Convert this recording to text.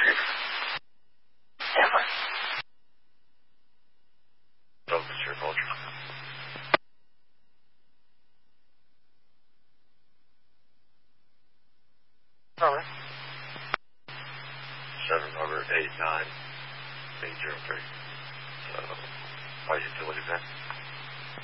Ever. Officer Culture. Over. 789 803. By utility van.